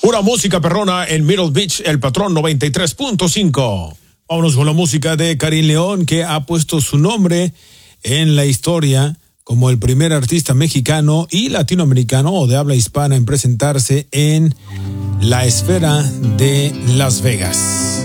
Pura música perrona en Middle Beach, El Patrón 93.5. Vámonos con la música de Karim León, que ha puesto su nombre en la historia como el primer artista mexicano y latinoamericano o de habla hispana en presentarse en la esfera de Las Vegas.